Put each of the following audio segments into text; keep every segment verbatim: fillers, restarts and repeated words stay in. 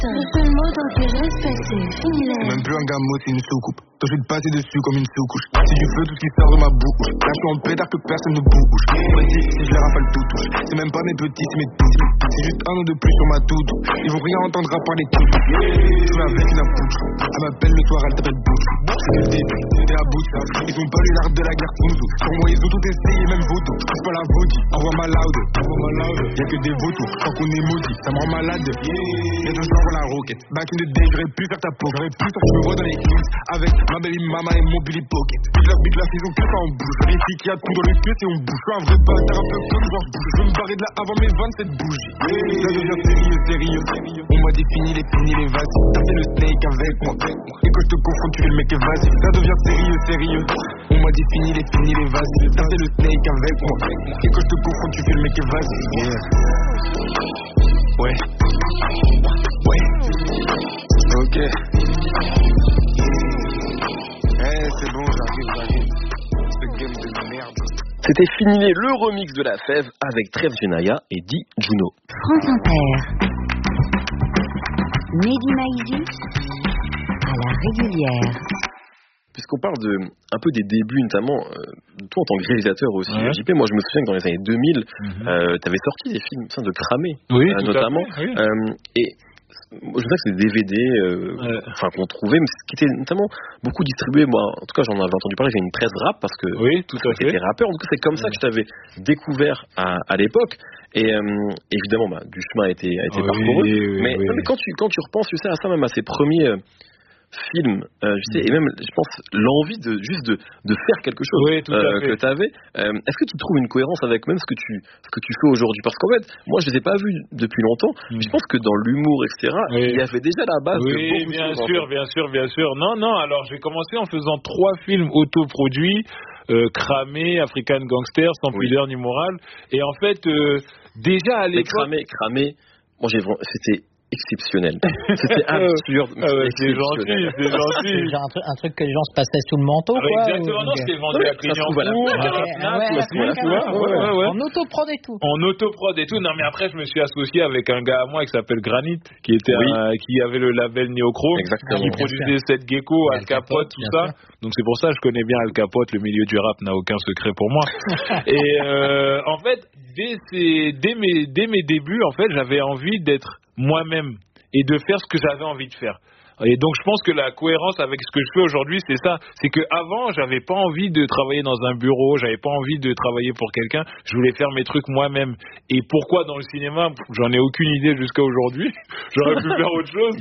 Le seul mot dans lequel je respecte, c'est fini l'air. C'est même plus un gamot, c'est une soucoupe. Toi, je vais te passer dessus comme une sous-couche. Si tu veux tout ce qui sort de ma bouche, là, je suis en pétard que personne ne bouge. Vas-y, si je les rafale tout touche. C'est même pas mes petits, c'est mes petits. C'est juste un ou deux plus sur ma toutou. Ils vont rien entendre à part les touches. Je suis avec une poutre. Elle m'appelle le soir, elle t'appelle bouche. C'est le début, t'es à bout de ça. Ils ont pas eu l'art de la guerre Funzu. Sur moi, ils ont tout essayé, même Voto. Je suis pas la Vodi, envoie ma loud. Envoie ma loud. Y'a que des vautours, je crois qu'on est maudits. Ça me rend malade. Y'a deux jours la roquette. Back in the day, j'aurais pu faire ta peau. J'aurais pu faire que je me vois dans les hills. Avec ma baby mama et mon Billy Pocket. Big la big la saison que ça en bouge. Vérifie qu'il y a tout dans le queue et on bouge. Je suis un vrai bâtard un peu comme George Bush. Je veux me barrer de là avant mes vingt-sept bougies. Ça devient sérieux, sérieux. On m'a défini les finis, les vas-y. T'as fait le snake avec moi. Et quand je te confonds, tu fais le mec et vas-y. Ça devient sérieux, sérieux. On m'a défini les finis, les vas-y. T'as fait le snake avec moi. Et quand je te confonds, tu fais le mec et vas-y. Yeah. Ouais. Ouais. Ok. Eh, c'est bon, j'arrive, j'arrive. Ce game de merde. C'était Fini le remix de La Fève avec Trev Genaya et Di Juno. France Inter. Mehdi Maizi à la régulière. Puisqu'on parle de, un peu des débuts, notamment, euh, toi en tant que réalisateur aussi, ouais. J P, moi je me souviens que dans les années deux mille, mm-hmm. euh, tu avais sorti des films enfin, de Cramé, oui, euh, notamment. Fait, oui. euh, et je sais que c'est des D V D euh, ouais. qu'on trouvait, mais qui étaient notamment beaucoup distribués. Moi, en tout cas, j'en avais entendu parler, j'ai une presse rap parce que oui, tout à fait. C'était rappeur. En tout cas, c'est comme ouais. ça que je t'avais découvert à, à l'époque. Et euh, évidemment, bah, du chemin a été, a été oui, parcouru. Oui, mais, oui. Non, mais quand, tu, quand tu repenses, tu sais, à ça, même à ces premiers. Euh, film, euh, je sais, et même, je pense, l'envie de juste de, de faire quelque chose oui, tout euh, à fait. que tu avais. Euh, est-ce que tu trouves une cohérence avec même ce que tu, ce que tu fais aujourd'hui? Parce qu'en fait, moi, je les ai pas vus depuis longtemps. Mm. Mais je pense que dans l'humour, et cetera, oui. il y avait déjà la base. Oui, de beaucoup bien de choses, sûr, bien sûr, bien sûr. Non, non. Alors, j'ai commencé en faisant trois films autoproduits, euh, Cramé, African Gangster, Sans oui. pudeur ni morale. Et en fait, euh, déjà à l'époque, Cramé, Cramé, moi, j'ai c'était exceptionnel. C'était absurde. Ah ouais, c'est gentil, c'est gentil. C'est genre un truc, un truc que les gens se passaient sous le manteau, ah, quoi. Exactement, ou... non, c'était vendu à Clignancourt, en autoprod et tout. En autoprod et tout. Non, mais après, je me suis associé avec un gars à moi qui s'appelle Granit, qui était oui. un, qui avait le label Neochrome, exactement. qui produisait Seth Gecko, Al Capote, tout ça. Sûr. Donc c'est pour ça que je connais bien Al Capote. Le milieu du rap n'a aucun secret pour moi. Et euh, en fait, dès, ces, dès, mes, dès mes débuts, en fait, j'avais envie d'être moi-même et de faire ce que j'avais envie de faire. Et donc je pense que la cohérence avec ce que je fais aujourd'hui, c'est ça. C'est que avant, j'avais pas envie de travailler dans un bureau, j'avais pas envie de travailler pour quelqu'un. Je voulais faire mes trucs moi-même. Et pourquoi dans le cinéma, j'en ai aucune idée jusqu'à aujourd'hui. J'aurais pu faire autre chose.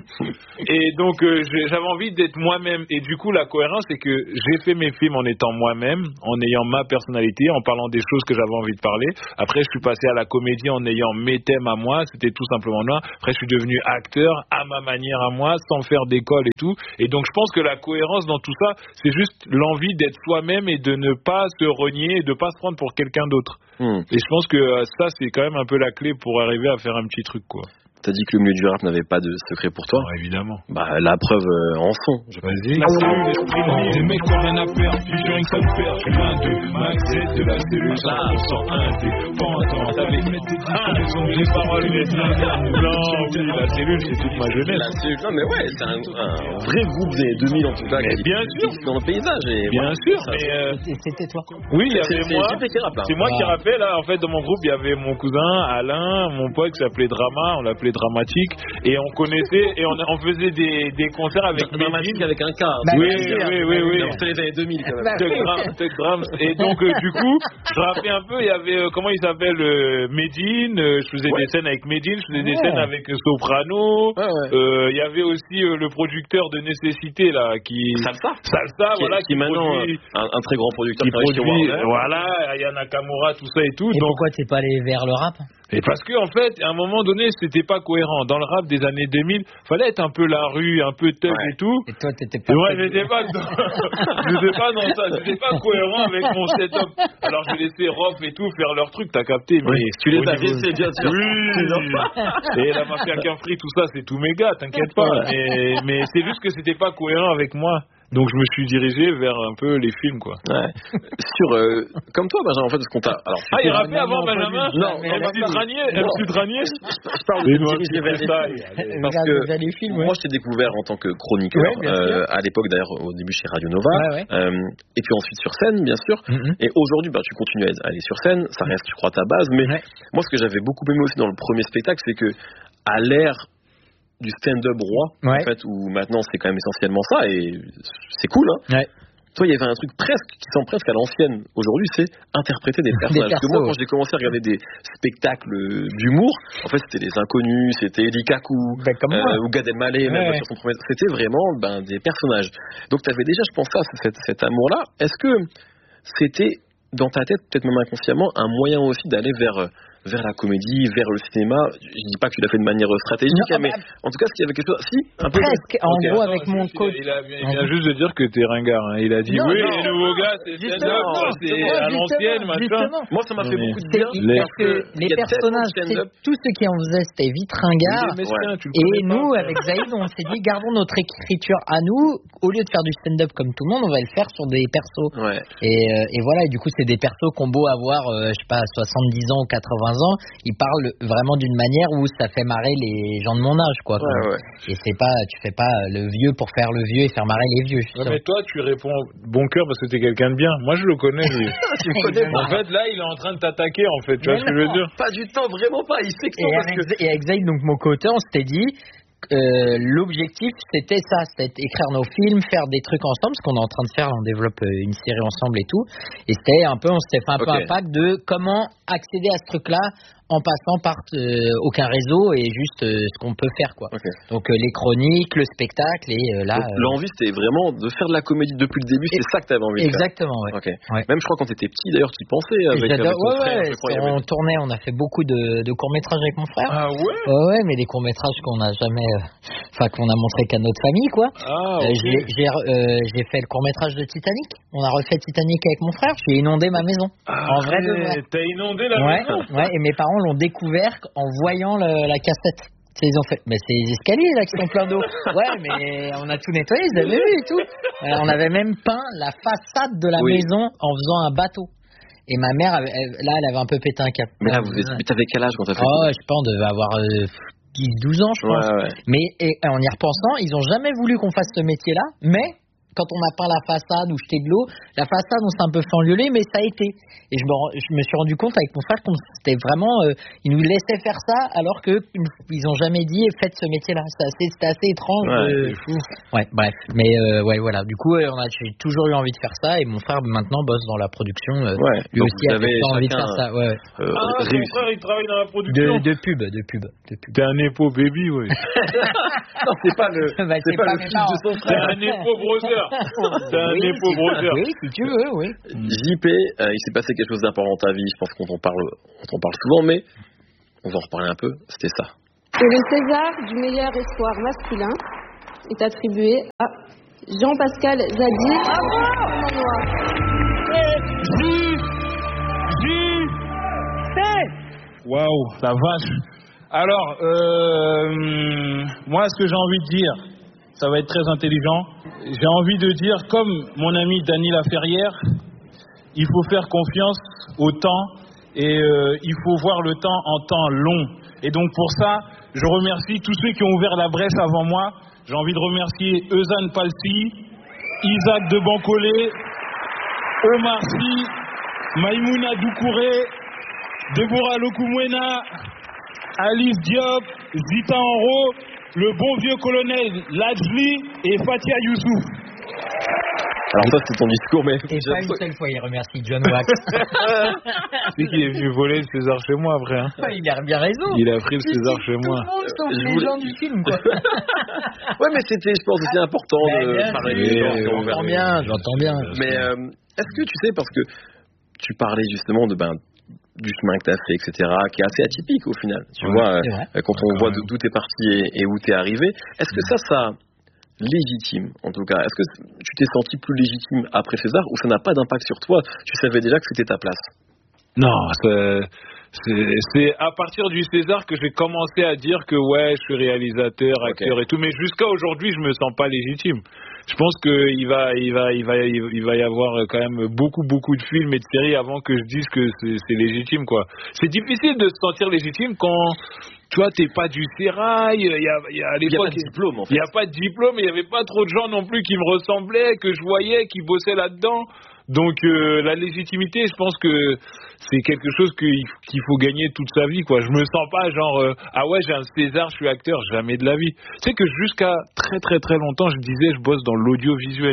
Et donc euh, j'avais envie d'être moi-même. Et du coup, la cohérence, c'est que j'ai fait mes films en étant moi-même, en ayant ma personnalité, en parlant des choses que j'avais envie de parler. Après, je suis passé à la comédie en ayant mes thèmes à moi. C'était tout simplement là. Après, je suis devenu acteur à ma manière à moi, sans faire d'école et tout. Et donc je pense que la cohérence dans tout ça, c'est juste l'envie d'être soi-même et de ne pas se renier et de pas se prendre pour quelqu'un d'autre. Mmh. Et je pense que ça, c'est quand même un peu la clé pour arriver à faire un petit truc, quoi. T'as dit que le milieu du rap n'avait pas de secret pour toi. Non, évidemment. Bah, la preuve euh, en son. Vas-y. La cellule, l'esprit de vie. Des mecs qui ont rien à perdre. Fusion une seule paire. Je suis l'un d'eux. Max Z de la cellule. cent pour cent indépendant. T'avais mis tes discours. Les paroles, les non, oui, la cellule, c'est toute ma jeunesse. La cellule, non, mais ouais, c'est un, un vrai groupe des deux mille en tout cas. Mais qui, bien sûr. Dans le paysage. Et bien voilà, sûr. Ça, mais euh, c'était toi. Oui, il y avait c'est, moi. C'est, c'est, rap, c'est moi ah. qui rappelais, là. En fait, dans mon groupe, il y avait mon cousin, Alain, mon pote qui s'appelait Drama. On l'appelait Dramatique. Et on connaissait et on, on faisait des, des concerts avec Dramatique avec un K. Bah, oui, oui, oui, oui. C'était les années deux mille quand même. Tuck Drums, Tuck Drums. Et donc, euh, du coup, je rappelais un peu, il y avait, euh, comment il s'appelle, euh, Medine. Euh, je faisais ouais. des scènes avec Medine, je faisais des ouais. scènes avec Soprano. Il ouais, ouais. euh, y avait aussi euh, le producteur de Nécessité, là, qui. Salsa. Salsa, qui, voilà. Qui, qui maintenant produit, un, un très grand producteur qui produit, voilà, Aya Nakamura, tout ça et tout. Et donc, pourquoi t'es pas allé vers le rap? Et parce que en fait, à un moment donné, c'était pas cohérent. Dans le rap des années deux mille, fallait être un peu la rue, un peu thug ouais. et tout. Et toi, t'étais pas. Et moi, j'étais pas dans, j'étais pas dans ça, j'étais pas cohérent avec mon setup. Alors, je laissais Rof et tout faire leur truc, t'as capté. Mais oui, tu les as laissés, bien sûr. Oui. Et la mafia Quinfree, tout ça, c'est tous mes gars, t'inquiète pas. Mais, mais c'est juste que c'était pas cohérent avec moi. Donc je me suis dirigé vers un peu les films, quoi. Ouais. Sur, euh, comme toi, Benjamin, en fait, parce qu'on t'a. Alors, ah, il rappelait avant Benjamin. Non, M C Tranier, M C Tranier. Je parle de diriger vers les films. Parce que les films, moi, je t'ai découvert en tant que chroniqueur, ouais, euh, à l'époque d'ailleurs, au début chez Radio Nova, ouais, ouais. Euh, et puis ensuite sur scène, bien sûr. Mm-hmm. Et aujourd'hui, bah, tu continues à aller sur scène, ça reste, je crois, ta base. Mais ouais. moi, ce que j'avais beaucoup aimé aussi dans le premier spectacle, c'est que à l'ère du stand-up roi, ouais. en fait, où maintenant c'est quand même essentiellement ça, et c'est cool, hein. Ouais. Toi, il y avait un truc presque qui semble presque à l'ancienne. Aujourd'hui, c'est interpréter des personnages. Parce que moi, quand j'ai commencé à regarder des spectacles d'humour, en fait, c'était les inconnus, c'était Eddie Kakou, ben, euh, ou Gad Elmaleh, ouais, même ouais. sur son premier. C'était vraiment ben, des personnages. Donc, tu avais déjà, je pense, ça, cet, cet amour-là. Est-ce que c'était dans ta tête, peut-être même inconsciemment, un moyen aussi d'aller vers vers la comédie, vers le cinéma? Je dis pas que tu l'as fait de manière stratégique, non, hein, mais bah, en tout cas, est-ce qu'il y avait quelque chose? Si, un peu. Presque, en okay, gros, attends, avec mon coach. Il, a, il vient juste de dire que t'es ringard. Hein. Il a dit non, oui, non, les nouveaux gars, c'est stand-up, c'est à l'ancienne, machin. Moi, ça m'a fait beaucoup de bien. Parce que les personnages, tous ceux qui en faisaient, c'était vite ringard. Et nous, avec Zaïd, on s'est dit, gardons notre écriture à nous. Au lieu de faire du stand-up comme tout le monde, on va le faire sur des persos. Et voilà, et du coup, c'est des persos qu'on beau avoir, je sais pas, soixante-dix ans ou quatre-vingts ans, ils parlent vraiment d'une manière où ça fait marrer les gens de mon âge, quoi. Ouais, ouais. Et c'est pas, tu fais pas le vieux pour faire le vieux et faire marrer les vieux. Ouais, mais toi, tu réponds bon cœur parce que t'es quelqu'un de bien. Moi, je le connais, lui. Tu me connais pas. En fait, là, il est en train de t'attaquer, en fait. Tu mais vois non, ce que je veux dire? Pas du tout, vraiment pas. Il sait que et, avec, que... et avec Zaïd, donc mon co-auteur, on s'était dit. Euh, l'objectif c'était ça, c'était écrire nos films, faire des trucs ensemble, ce qu'on est en train de faire, on développe une série ensemble et tout, et c'était un peu, on s'était fait un okay. peu un pack de comment accéder à ce truc là en passant par euh, aucun réseau et juste euh, ce qu'on peut faire, quoi. Okay. Donc euh, les chroniques, le spectacle et euh, là. Donc, euh... l'envie c'était vraiment de faire de la comédie depuis le début, c'est ça que t'avais envie de faire. Exactement, ouais. Okay. ouais. Même je crois quand t'étais petit d'ailleurs, tu pensais avec, avec ton ouais, frère. Ouais, crois, on avait... tournait, on a fait beaucoup de, de courts métrages avec mon frère. Ah ouais. Ouais, ouais, mais des courts métrages qu'on n'a jamais, enfin euh, qu'on a montré qu'à notre famille, quoi. Ah. Okay. Euh, j'ai j'ai, euh, j'ai fait le court métrage de Titanic. On a refait Titanic avec mon frère. J'ai inondé ma maison. Ah, en vrai, ouais. T'as inondé la ouais, maison. Ouais, et mes parents l'ont découvert en voyant le, la cassette. Ils ont fait, mais c'est les escaliers là qui sont pleins d'eau. Ouais, mais on a tout nettoyé, ils avaient vu et tout. Euh, on avait même peint la façade de la oui. maison en faisant un bateau. Et ma mère, elle, elle, là, elle avait un peu pété un cap. Mais là, vous êtes, mais t'avais quel âge quand t'as fait? Oh, je sais pas, on devait avoir euh, dix douze ans, je pense. Ouais, ouais. Mais et, en y repensant, ils ont jamais voulu qu'on fasse ce métier-là, mais quand on a peint la façade ou jeté de l'eau, la façade on s'est un peu fait engueuler, mais ça a été. Et je me, je me suis rendu compte avec mon frère qu'on c'était vraiment, euh, ils nous laissaient faire ça alors que ils ont jamais dit faites ce métier-là. C'était assez, c'était assez étrange. Ouais, euh, ouais bref. Mais euh, ouais voilà. Du coup, on a, j'ai toujours eu envie de faire ça et mon frère maintenant bosse dans la production. Euh, ouais. Lui aussi a envie de faire ça. Ouais. Euh, ah, ton frère il travaille dans la production. De, de pub, de pub, de pub. T'es un épo baby, ouais. Non, c'est pas le, bah, c'est, c'est pas, pas le fils de son frère. T'es un épo brother. T'es un oui, épo brother. Oui, si tu veux, oui. J P, euh, il s'est passé quelque chose d'important dans ta vie. Je pense qu'on t'en parle, on t'en parle souvent, mais on va en reparler un peu. C'était ça. Et le César du meilleur espoir masculin est attribué à Jean-Pascal Zadi. Bravo. J J Waouh, la vache. Alors, euh, moi, ce que j'ai envie de dire, ça va être très intelligent. J'ai envie de dire, comme mon ami Dany Laferrière, il faut faire confiance au temps et euh, il faut voir le temps en temps long. Et donc pour ça, je remercie tous ceux qui ont ouvert la brèche avant moi. J'ai envie de remercier Eusanne Palsy, Isaac de Bancolé, Omar Sy, Maïmouna Doucouré, Deborah Lokumwena, Alice Diop, Zita Enro, le bon vieux colonel Lajli et Fatia Youssouf. Alors ça c'était ton discours, mais... Et pas une seule fois il remercie John Wax. C'est qu'il est venu voler le César chez moi après. Hein. Il a bien raison. Il a pris le César chez tout moi. Tout le monde sauf les voulais... gens du film, quoi. Ouais, mais c'était, je pense, c'était important bah, de parler des gens. J'entends bien, j'entends bien. Mais euh, est-ce que tu sais, parce que tu parlais justement de... Ben, du chemin que tu as fait, et cetera, qui est assez atypique au final. Tu ouais, vois, euh, quand on voit d'où tu es parti et, et où tu es arrivé, est-ce que ça, ça légitime, en tout cas, est-ce que tu t'es senti plus légitime après César ou ça n'a pas d'impact sur toi? Tu savais déjà que c'était ta place? Non, c'est, C'est, c'est à partir du César que j'ai commencé à dire que ouais, je suis réalisateur, acteur okay. et tout, mais jusqu'à aujourd'hui, je me sens pas légitime. Je pense qu'il va, il va, il va, il va y avoir quand même beaucoup, beaucoup de films et de séries avant que je dise que c'est, c'est légitime, quoi. C'est difficile de se sentir légitime quand, tu vois, t'es pas du sérail. Il y a, il y a à l'époque, il y a pas de diplôme, en fait. Il y a pas de diplôme, il y avait pas trop de gens non plus qui me ressemblaient, que je voyais, qui bossaient là-dedans. Donc euh, la légitimité, je pense que c'est quelque chose que, qu'il faut gagner toute sa vie, quoi. Je me sens pas genre euh, ah ouais, j'ai un César, je suis acteur, jamais de la vie. Tu sais que jusqu'à très très très longtemps, je disais je bosse dans l'audiovisuel.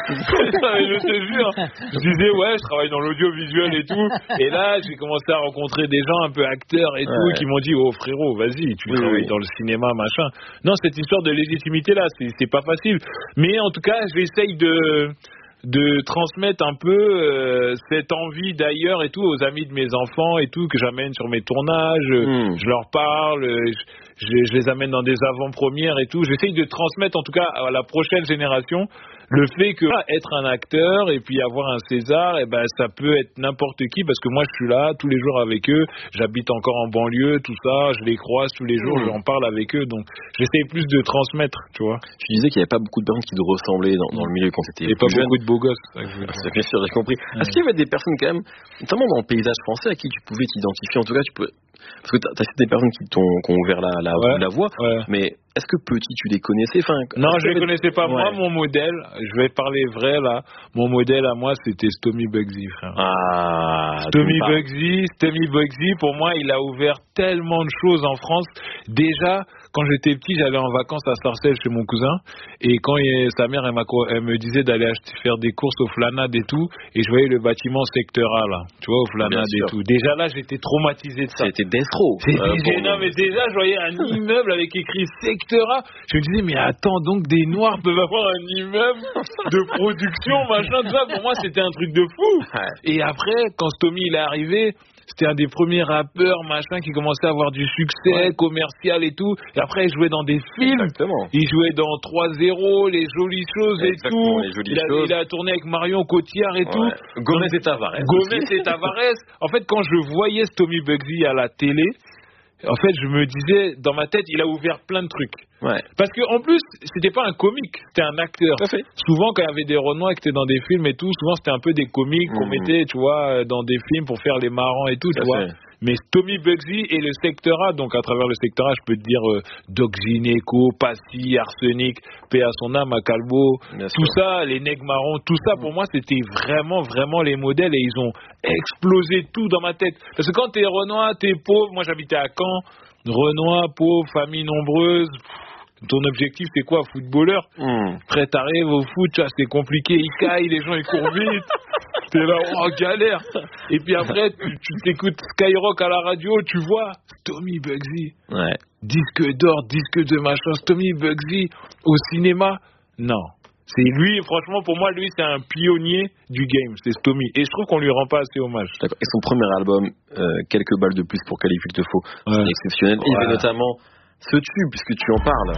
Je te jure, je disais ouais, je travaille dans l'audiovisuel et tout. Et là, j'ai commencé à rencontrer des gens un peu acteurs et ouais. tout qui m'ont dit oh frérot, vas-y, tu oui, travailles oui. dans le cinéma, machin. Non, cette histoire de légitimité là, c'est, c'est pas facile. Mais en tout cas, j'essaye de de transmettre un peu euh, cette envie d'ailleurs et tout aux amis de mes enfants et tout que j'amène sur mes tournages, mmh. je leur parle, je, je, je les amène dans des avant-premières et tout. J'essaye de transmettre en tout cas à la prochaine génération le fait que ah, être un acteur et puis avoir un César, et ben ça peut être n'importe qui parce que moi je suis là tous les jours avec eux, j'habite encore en banlieue, tout ça, je les croise tous les jours, mmh. j'en parle avec eux, donc j'essaye plus de transmettre, tu vois. Tu disais qu'il n'y avait pas beaucoup de personnes qui te ressemblaient dans, dans le milieu quand c'était et pas jeune. Beaucoup de beaux gosses. C'est bien sûr, j'ai compris. Mmh. Est-ce qu'il y avait des personnes quand même, notamment dans le paysage français, à qui tu pouvais t'identifier, en tout cas tu pouvais... Parce que t'as cité des personnes qui t'ont qui ont ouvert la, la, ouais, la voie, ouais. mais est-ce que petit tu les connaissais, enfin, non, je les connaissais pas. Ouais. Moi, mon modèle, je vais parler vrai là, mon modèle à moi c'était Stomy Bugsy, frère. Ah, Stomy Bugsy, Stomy Bugsy, pour moi, il a ouvert tellement de choses en France. Déjà, quand j'étais petit, j'allais en vacances à Sarcelles chez mon cousin, et quand il, sa mère elle, elle me disait d'aller acheter, faire des courses au Flanade et tout, et je voyais le bâtiment Secteur A là, tu vois, au Flanade et tout. Déjà là, j'étais traumatisé de ça. C'était Destro. Euh, non, mais déjà, je voyais un immeuble avec écrit Secteur A. Je me disais, mais attends, donc des Noirs peuvent avoir un immeuble de production, machin, tout ça. Pour moi, c'était un truc de fou. Et après, quand Stomy il est arrivé, c'était un des premiers rappeurs, machin, qui commençait à avoir du succès ouais. commercial et tout. Et après, il jouait dans des films. Exactement. Il jouait dans trois zéro, Les Jolies Choses et Exactement, tout. Les Jolies il, a, choses. il a tourné avec Marion Cotillard et ouais. tout. Gomez et Tavares. Gomez et Tavares. En fait, quand je voyais Stomy Bugsy à la télé, en fait, je me disais, dans ma tête, il a ouvert plein de trucs. Ouais. Parce qu'en plus, c'était pas un comique, c'était un acteur. Tout à fait. Souvent, quand il y avait des Renois qui étaient dans des films et tout, souvent c'était un peu des comiques mmh. qu'on mettait, tu vois, dans des films pour faire les marrants et tout, tout tu vois. Fait. Mais Stomy Bugsy et le Secteur A, donc à travers le Secteur A, je peux te dire euh, Doc Gynéco, Passy, Arsenic, Paix à son âme, à Calbo, Bien tout sûr. Ça, les nègres marrons, tout ça, pour moi, c'était vraiment, vraiment les modèles et ils ont explosé tout dans ma tête. Parce que quand t'es Renoir, t'es pauvre, moi j'habitais à Caen, Renoir, pauvre, famille nombreuse, ton objectif c'est quoi, footballeur mmh. Après t'arrives au foot, c'est compliqué, ils caillent, les gens ils courent vite. T'es là, oh galère. Et puis après, tu, tu t'écoutes Skyrock à la radio, tu vois Stomy Bugsy. Ouais. Disque d'or, disque de machin, Stomy Bugsy au cinéma. Non. C'est lui, franchement, pour moi, lui, c'est un pionnier du game, c'est Stomy. Et je trouve qu'on lui rend pas assez hommage. D'accord. Et son premier album, euh, Quelques balles de plus pour qualifier il te faut, ouais. c'est exceptionnel. Ouais. Il y avait notamment ce tube, puisque tu en parles.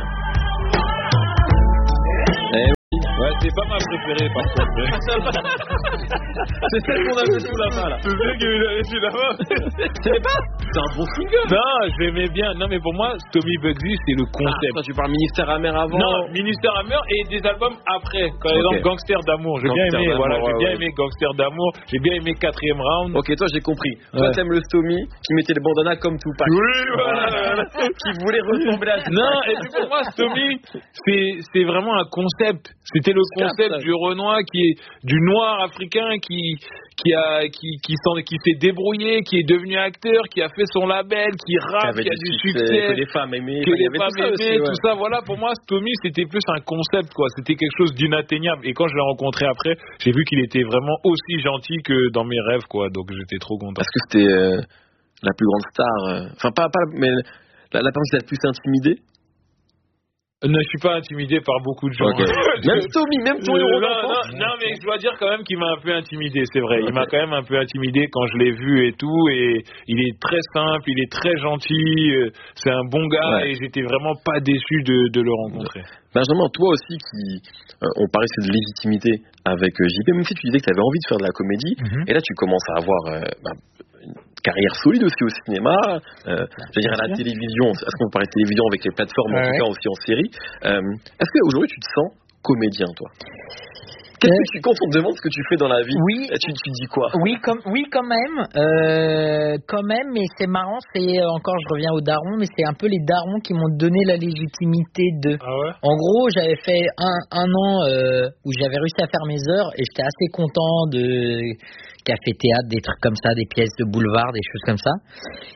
Eh, Ouais, c'est pas ma préférée par contre. C'est celle qu'on a fait sous la main là. C'est celle qui est sous la main. C'est pas C'est un bon single. Non, je l'aimais bien. Non, mais pour moi, Stomy Bugsy, c'est le concept. Ah, tu parles Ministère Amer avant. Non, Ministère Amer et des albums après. Par okay. exemple, Gangster d'amour. J'ai Gangster bien aimé. Voilà, j'ai ouais, bien ouais. aimé Gangster d'amour. J'ai bien aimé Quatrième Round. Ok, toi j'ai compris. Ouais. Toi t'aimes le Stomy qui mettait le bandana comme Tupac. Oui, voilà. Qui voulait ressembler à Tupac. Non, et puis pour moi, Stomy, c'est c'est vraiment un concept. C'était le concept du Renoir qui est du noir africain qui qui a qui qui, s'en, qui s'est débrouillé, qui est devenu acteur, qui a fait son label, qui rappe, qui, qui a du succès, succès, que les femmes aimaient, que les femmes tout aimaient, ça aussi, ouais. tout ça. Voilà, pour moi, Stomy c'était plus un concept quoi. C'était quelque chose d'inatteignable. Et quand je l'ai rencontré après, j'ai vu qu'il était vraiment aussi gentil que dans mes rêves quoi. Donc j'étais trop content. Parce que c'était euh, la plus grande star. Euh, enfin pas pas mais la, la personne qui t'a le plus intimidé. Non, je suis pas intimidé par beaucoup de gens. Okay. Même Stomy, même ton héros. Non, non, non, mais je dois dire quand même qu'il m'a un peu intimidé, c'est vrai. Il okay. m'a quand même un peu intimidé quand je l'ai vu et tout. Et il est très simple, il est très gentil, c'est un bon gars ouais. et j'étais vraiment pas déçu de, de le rencontrer. Benjamin, toi aussi, qui, euh, on parlait de légitimité avec euh, J P, même si tu disais que tu avais envie de faire de la comédie, mm-hmm. et là tu commences à avoir euh, bah, carrière solide aussi au cinéma, euh, je veux dire à la télévision, est-ce qu'on parlait de télévision avec les plateformes, ouais, en tout ouais. cas aussi en série. Euh, est-ce qu'aujourd'hui tu te sens comédien, toi? Qu'est-ce que tu, quand on te demande ce que tu fais dans la vie, oui, tu, tu dis quoi? Oui, comme, oui, quand même, euh, quand même, mais c'est marrant, c'est encore, je reviens aux darons, mais c'est un peu les darons qui m'ont donné la légitimité de. Ah ouais? En gros, j'avais fait un, un an euh, où j'avais réussi à faire mes heures et j'étais assez content de café théâtre, des trucs comme ça, des pièces de boulevard, des choses comme ça.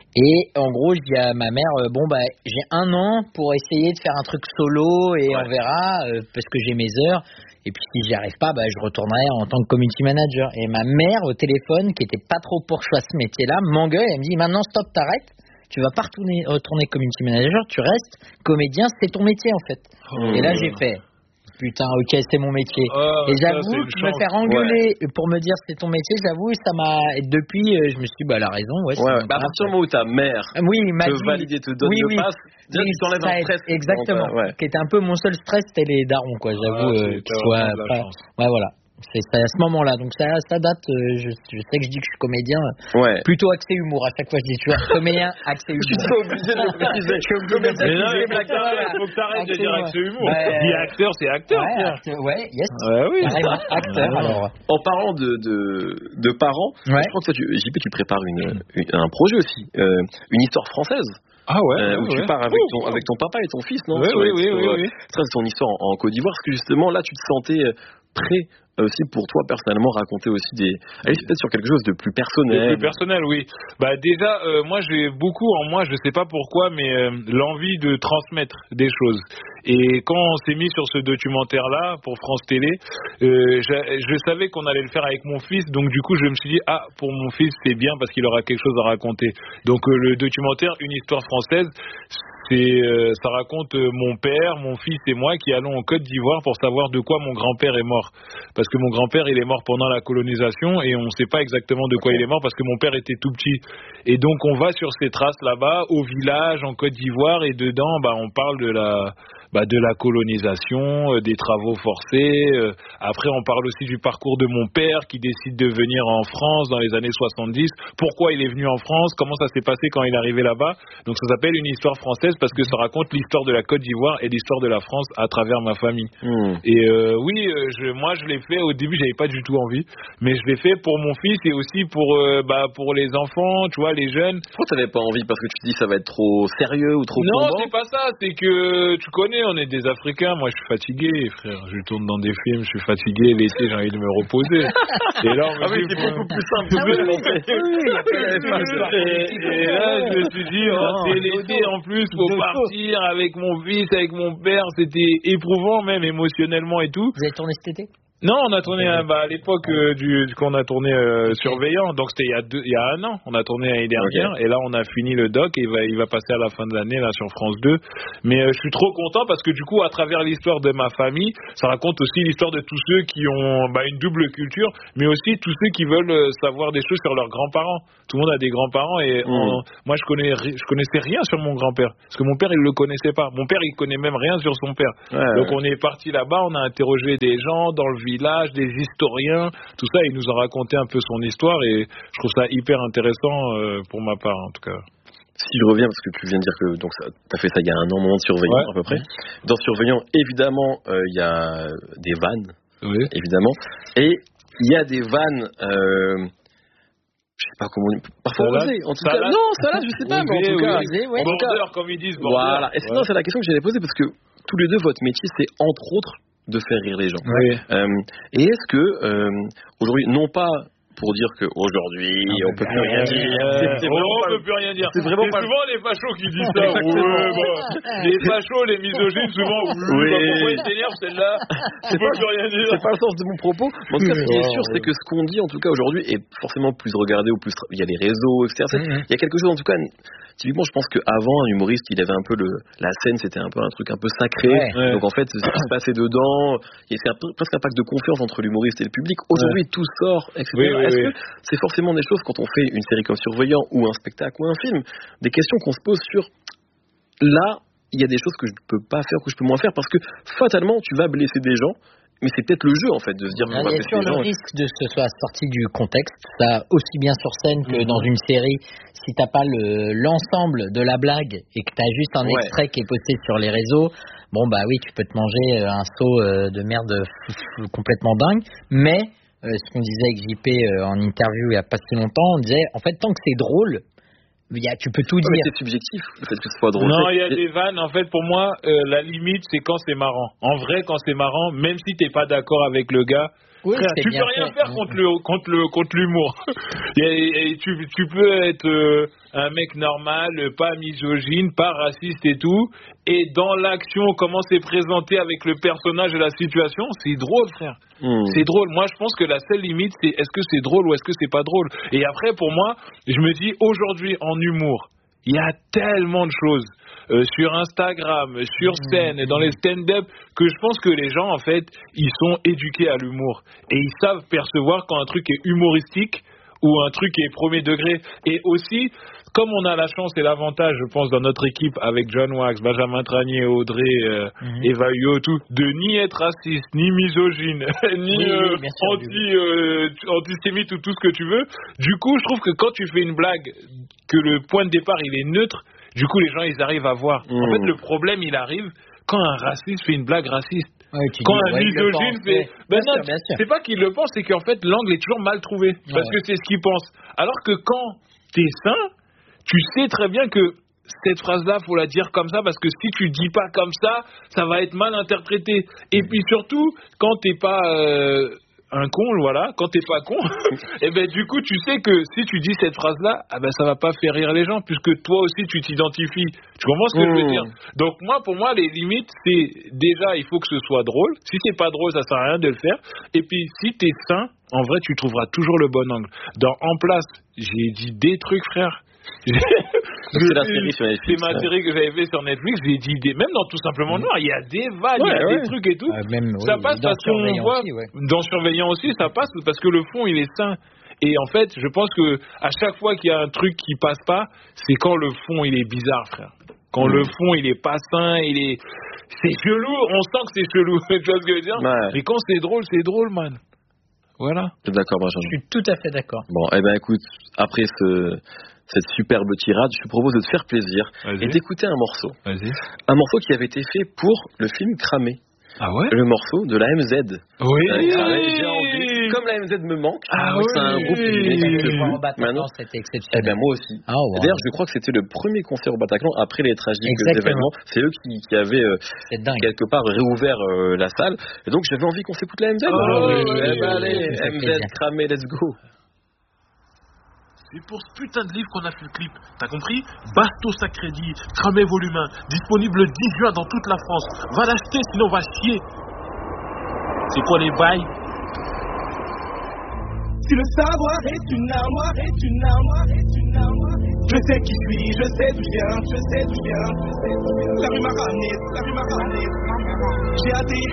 Et en gros, je dis à ma mère, euh, bon bah, j'ai un an pour essayer de faire un truc solo et ouais. on verra euh, parce que j'ai mes heures. Et puis si j'y arrive pas, bah, je retournerai en tant que community manager. Et ma mère au téléphone, qui était pas trop pour que je fasse ce métier-là, m'engueule et elle me dit maintenant stop, t'arrêtes, tu vas pas retourner, retourner community manager, tu restes comédien, c'est ton métier en fait. Oh. Et là j'ai fait putain, ok, c'est mon métier. Oh, et j'avoue, ça, me faire engueuler ouais. pour me dire c'est ton métier, j'avoue, ça m'a. Et depuis, je me suis dit, bah, elle a raison. Ouais, ouais, bah, à partir du moment où ta mère oui, te dit, valide, te donne oui, le oui. passe, déjà, tu t'enlèves un stress. Exactement. Donc, ouais. Qui était un peu mon seul stress, c'était les darons, quoi. J'avoue, ah, euh, qu'ils soient pas. Ouais, voilà. C'est, c'est à ce moment-là, donc ça, ça date. Euh, je, je sais que je dis que je suis comédien, ouais. plutôt axé humour. À chaque fois, je dis toujours comédien, axé humour. Je suis obligé de le préciser. Je suis obligé de le préciser. Il faut que t'arrêtes de dire axé humour. Dis acteur, c'est acteur. Ouais, acteur, ouais, yes. Ouais, oui. Carrément, acteur. Ouais. Alors. En parlant de de, de parents, ouais. je crois que toi, tu, J P, tu prépares une, une un projet aussi, euh, une histoire française. Ah ouais, euh, ouais, où ouais. tu pars avec ton, avec ton papa et ton fils, non? Oui, oui, oui, oui, oui. Ça, c'est ton histoire en, en Côte d'Ivoire, parce que justement, là, tu te sentais prêt aussi pour toi personnellement raconter aussi des aller peut-être sur quelque chose de plus personnel. De plus personnel, oui. Bah déjà, euh, moi j'ai beaucoup en moi, je sais pas pourquoi, mais euh, l'envie de transmettre des choses. Et quand on s'est mis sur ce documentaire-là pour France Télé, euh, je, je savais qu'on allait le faire avec mon fils, donc du coup je me suis dit ah pour mon fils c'est bien parce qu'il aura quelque chose à raconter. Donc euh, le documentaire Une histoire française. C'est, euh, ça raconte euh, mon père, mon fils et moi qui allons en Côte d'Ivoire pour savoir de quoi mon grand-père est mort. Parce que mon grand-père, il est mort pendant la colonisation et on ne sait pas exactement de quoi il est mort parce que mon père était tout petit. Et donc on va sur ces traces là-bas, au village, en Côte d'Ivoire, et dedans, bah, on parle de la... Bah, de la colonisation, euh, des travaux forcés. Euh, après, on parle aussi du parcours de mon père qui décide de venir en France dans les années soixante-dix. Pourquoi il est venu en France? Comment ça s'est passé quand il est arrivé là-bas? Donc ça s'appelle Une histoire française parce que ça raconte l'histoire de la Côte d'Ivoire et l'histoire de la France à travers ma famille. Mmh. Et euh, oui, euh, je, moi je l'ai fait. Au début, j'avais pas du tout envie, mais je l'ai fait pour mon fils et aussi pour euh, bah, pour les enfants, tu vois, les jeunes. Pourquoi t'avais pas envie? Parce que tu te dis ça va être trop sérieux ou trop Non, tombant? c'est pas ça. C'est que tu connais. On est des Africains, moi je suis fatigué, frère. Je tourne dans des films, je suis fatigué. L'été, j'ai envie de me reposer. Et là, on me ah dit, oui, c'est faut... beaucoup plus simple. Ah oui, oui, et, et là, je me suis dit, oh, c'est l'été en plus, faut partir avec mon fils, avec mon père. C'était éprouvant, même émotionnellement et tout. Vous avez tourné cet été? Non, on a tourné euh, bah, à l'époque euh, du qu'on a tourné euh, Surveillant, donc c'était il y a deux, il y a un an. On a tourné l'année dernière okay. Et là on a fini le doc et il va il va passer à la fin de l'année là sur France deux. Mais euh, je suis trop content parce que du coup à travers l'histoire de ma famille, ça raconte aussi l'histoire de tous ceux qui ont bah, une double culture, mais aussi tous ceux qui veulent euh, savoir des choses sur leurs grands-parents. Tout le monde a des grands-parents et mmh. on, moi je connais je connaissais rien sur mon grand-père parce que mon père il le connaissait pas. Mon père il connaît même rien sur son père. Ouais, donc ouais. On est parti là-bas, on a interrogé des gens dans le village, des historiens, tout ça, il nous a raconté un peu son histoire et je trouve ça hyper intéressant euh, pour ma part en tout cas. Si je reviens, parce que tu viens de dire que donc ça, t'as fait ça il y a un an, moment de Surveillant ouais. à peu près. Dans Surveillant, évidemment, il euh, y a des vannes, oui. évidemment, et il y a des vannes. Euh, je sais pas comment on... parfois osé en tout salade. Cas non salade je sais pas oui, mais en tout cas oui. ouais. Border comme ils disent border. Voilà et sinon ouais. C'est la question que j'allais poser parce que tous les deux votre métier c'est entre autres de faire rire les gens oui. euh, et est-ce que euh, aujourd'hui non pas pour dire qu'aujourd'hui ah, on peut plus rien dire. Euh, c'est, c'est oh, on peut plus rien dire. C'est vraiment c'est pas... souvent les fachos qui disent ça. Ouais, bah, les fachos, les misogynes, souvent. Oui. Bah, pourquoi ils s'énervent celle-là? C'est pas, plus rien dire. C'est pas le sens de mon propos. En tout cas, ce qui est sûr, c'est que ce qu'on dit en tout cas aujourd'hui est forcément plus regardé ou plus. Il y a les réseaux, et cetera. Mm-hmm. Il y a quelque chose en tout cas. Typiquement, je pense qu'avant, un humoriste, il avait un peu le, la scène, c'était un peu un truc un peu sacré. Ouais, ouais. Donc en fait, ce qui se passait dedans, il y a un peu, presque un pacte de confiance entre l'humoriste et le public. Aujourd'hui, ouais. Tout sort, et cetera. Oui, oui, Est-ce oui. que c'est forcément des choses quand on fait une série comme Surveillant ou un spectacle ou un film, des questions qu'on se pose sur là, il y a des choses que je ne peux pas faire, que je peux moins faire, parce que fatalement, tu vas blesser des gens. mais c'est peut-être le jeu en fait de se dire. Il y a toujours le risque de ce soit sorti du contexte, ça aussi bien sur scène que mmh. dans une série. Si t'as pas le l'ensemble de la blague et que t'as juste un ouais. extrait qui est posté sur les réseaux, bon bah oui, tu peux te manger un saut de merde complètement dingue. Mais euh, ce qu'on disait avec J P euh, en interview il y a pas si longtemps, on disait en fait tant que c'est drôle. Il y a, tu peux tout dire. Mais c'est subjectif, le fait que ce soit drôle. Non, il y a des vannes. En fait, pour moi, euh, la limite, c'est quand c'est marrant. En vrai, quand c'est marrant, même si t'es pas d'accord avec le gars, oui, frère, tu peux rien fait. faire contre le contre le contre l'humour. et, et tu tu peux être euh, un mec normal, pas misogyne, pas raciste et tout, et dans l'action, comment c'est présenté avec le personnage et la situation, c'est drôle, frère. Mmh. C'est drôle. Moi, je pense que la seule limite, c'est est-ce que c'est drôle ou est-ce que c'est pas drôle. Et après, pour moi, je me dis aujourd'hui en humour, il y a tellement de choses euh, sur Instagram, sur scène, et dans les stand-up, que je pense que les gens, en fait, ils sont éduqués à l'humour. Et ils savent percevoir quand un truc est humoristique ou un truc est premier degré. Et aussi, comme on a la chance et l'avantage, je pense, dans notre équipe, avec John Wax, Benjamin Tranier, Audrey, euh, mm-hmm. Eva Huot, tout, de ni être raciste, ni misogyne, ni oui, euh, oui, sûr, anti, euh, antisémite ou tout ce que tu veux. Du coup, je trouve que quand tu fais une blague, que le point de départ, il est neutre, du coup, les gens, ils arrivent à voir. Mm. En fait, le problème, il arrive quand un raciste fait une blague raciste. Ouais, quand dis, un ouais, misogyne fait... Ben non, sûr, c'est pas qu'il le pense, c'est qu'en fait, l'angle est toujours mal trouvé. Ouais. Parce que c'est ce qu'il pense. Alors que quand t'es sain, tu sais très bien que cette phrase-là, faut la dire comme ça, parce que si tu dis pas comme ça, ça va être mal interprété. Et puis surtout, quand t'es pas euh, un con, voilà, quand t'es pas con, et ben du coup, tu sais que si tu dis cette phrase-là, ah ben ça va pas faire rire les gens, puisque toi aussi tu t'identifies. Tu comprends ce que mmh. je veux dire? Donc moi, pour moi, les limites, c'est déjà, il faut que ce soit drôle. Si c'est pas drôle, ça sert à rien de le faire. Et puis si t'es sain, en vrai, tu trouveras toujours le bon angle. Dans En Place, j'ai dit des trucs, frère. c'est la série sur Netflix. C'est ma ouais. série que j'avais fait sur Netflix. J'ai dit des, même dans Tout Simplement Noir, il y a des vannes, ouais, il y a ouais. des trucs et tout. Euh, même, ça oui, passe parce qu'on voit aussi, ouais. dans Surveillant aussi, ça passe parce que le fond il est sain. Et en fait, je pense que à chaque fois qu'il y a un truc qui passe pas, c'est quand le fond il est bizarre, frère. Quand mmh. le fond il est pas sain, il est, c'est chelou. On sent que c'est chelou. Tu vois ce que je veux dire? Ouais. Mais quand c'est drôle, c'est drôle, man. Voilà. T'es d'accord, Benjamin? Je suis tout à fait d'accord. Bon, eh ben écoute, après ce cette superbe tirade, je te propose de te faire plaisir Vas-y. et d'écouter un morceau. Vas-y. Un morceau qui avait été fait pour le film Cramé. Ah ouais? Le morceau de la M Z. Oui. Euh, Cramé, j'ai envie. Comme la M Z me manque, ah oui. c'est un groupe qui me manque. Maintenant, c'était exceptionnel. Eh ben moi aussi. Oh, wow. D'ailleurs, je crois que c'était le premier concert au Bataclan après les tragiques événements. C'est eux qui, qui avaient euh, quelque part réouvert euh, la salle. Et donc j'avais envie qu'on s'écoute la M Z. Oh, oui, oui, eh ben, oui, allez, oui, M Z, Cramé, let's go. C'est pour ce putain de livre qu'on a fait le clip, t'as compris? Bastos à crédit, Cramé volume un, disponible le dix juin dans toute la France. Va l'acheter, sinon va chier. C'est quoi les bails? Si le savoir est une armoire, est une armoire, est une armoire. Je sais qui je suis, je sais d'où je viens, je sais d'où je viens. La rue m'a ramené, la rue m'a ramené. J'ai atterri